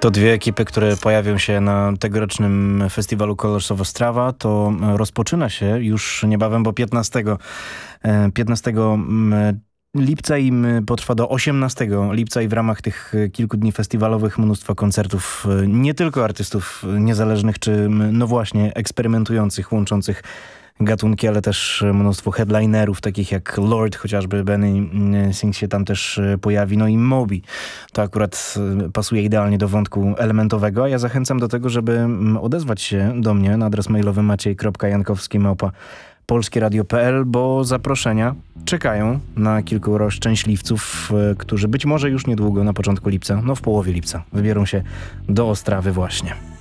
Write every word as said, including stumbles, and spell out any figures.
To dwie ekipy, które pojawią się na tegorocznym festiwalu Colors of Ostrava. To rozpoczyna się już niebawem, bo piętnastego lipca i potrwa do osiemnastego lipca i w ramach tych kilku dni festiwalowych mnóstwo koncertów nie tylko artystów niezależnych czy no właśnie eksperymentujących, łączących gatunki, ale też mnóstwo headlinerów, takich jak Lord, chociażby Benny Sings się tam też pojawi, no i Moby. To akurat pasuje idealnie do wątku elementowego, a ja zachęcam do tego, żeby odezwać się do mnie na adres mailowy maciej kropka jankowski małpa polskie radio kropka p l, bo zaproszenia czekają na kilkoro szczęśliwców, którzy być może już niedługo, na początku lipca, no w połowie lipca, wybiorą się do Ostrawy właśnie.